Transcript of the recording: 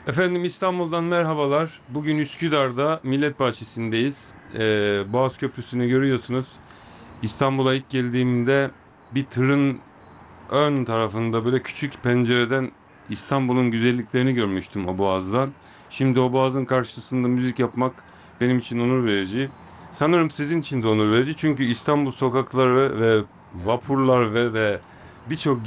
Efendim İstanbul'dan merhabalar. Bugün Üsküdar'da Millet Bahçesi'ndeyiz. Boğaz Köprüsü'nü görüyorsunuz. İstanbul'a ilk geldiğimde bir tırın ön tarafında böyle küçük pencereden İstanbul'un güzelliklerini görmüştüm o boğazdan. Şimdi o boğazın karşısında müzik yapmak benim için onur verici. Sanırım sizin için de onur verici. Çünkü İstanbul sokakları ve vapurlar ve birçok